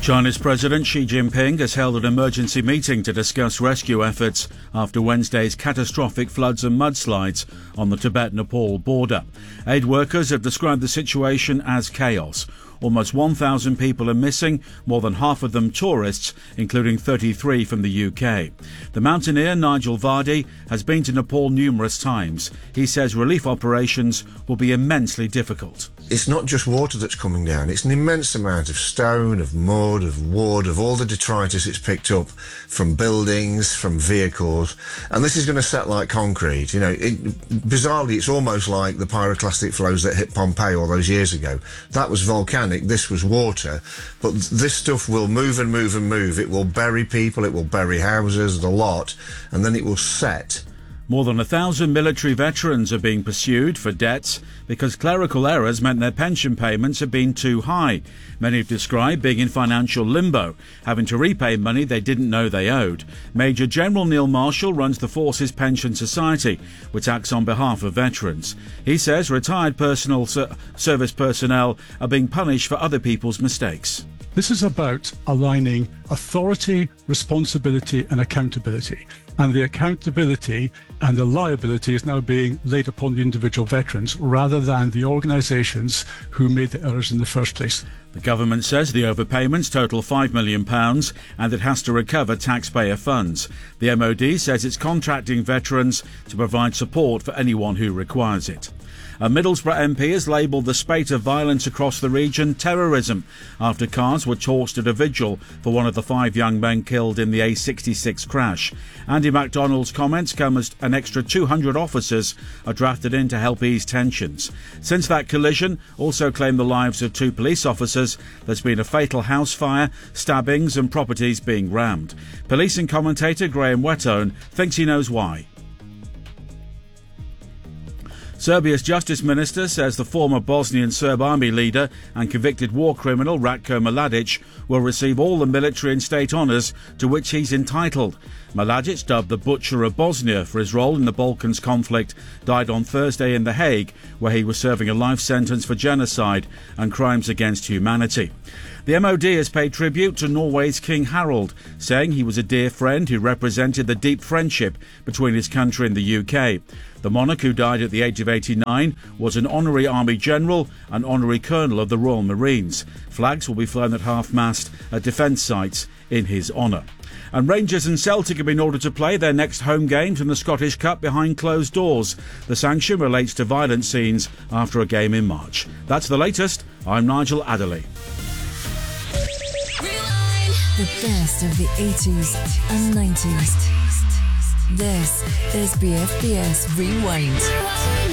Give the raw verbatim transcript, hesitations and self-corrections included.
China's President Xi Jinping has held an emergency meeting to discuss rescue efforts after Wednesday's catastrophic floods and mudslides on the Tibet-Nepal border. Aid workers have described the situation as chaos. Almost one thousand people are missing, more than half of them tourists, including thirty-three from the U K. The mountaineer Nigel Vardy has been to Nepal numerous times. He says relief operations will be immensely difficult. It's not just water that's coming down, it's an immense amount of stone, of mud, of wood, of all the detritus it's picked up from buildings, from vehicles, and this is going to set like concrete. You know, it, bizarrely, it's almost like the pyroclastic flows that hit Pompeii all those years ago. That was volcanic, this was water, but this stuff will move and move and move. It will bury people, it will bury houses, the lot, and then it will set. More than a thousand military veterans are being pursued for debts because clerical errors meant their pension payments had been too high. Many have described being in financial limbo, having to repay money they didn't know they owed. Major General Neil Marshall runs the Forces Pension Society, which acts on behalf of veterans. He says retired personal ser- service personnel are being punished for other people's mistakes. This is about aligning authority, responsibility and accountability. And the accountability and the liability is now being laid upon the individual veterans rather than the organisations who made the errors in the first place. The government says the overpayments total five million pounds and it has to recover taxpayer funds. The M O D says it's contracting veterans to provide support for anyone who requires it. A Middlesbrough M P has labelled the spate of violence across the region terrorism after cars were torched at a vigil for one of the five young men killed in the A sixty-six crash. Andy MacDonald's comments come as an extra two hundred officers are drafted in to help ease tensions. Since that collision also claimed the lives of two police officers, there's been a fatal house fire, stabbings and properties being rammed. Policing commentator Graham Whettone thinks he knows why. Serbia's Justice Minister says the former Bosnian Serb army leader and convicted war criminal Ratko Mladic will receive all the military and state honours to which he's entitled. Mladic, dubbed the Butcher of Bosnia for his role in the Balkans conflict, died on Thursday in The Hague, where he was serving a life sentence for genocide and crimes against humanity. The M O D has paid tribute to Norway's King Harald, saying he was a dear friend who represented the deep friendship between his country and the U K. The monarch, who died at the age of eighty-nine, was an honorary army general and honorary colonel of the Royal Marines. Flags will be flown at half-mast at defence sites in his honour. And Rangers and Celtic have been ordered to play their next home games in the Scottish Cup behind closed doors. The sanction relates to violent scenes after a game in March. That's the latest. I'm Nigel Adderley. The best of the eighties and nineties. This is B F B S Rewind.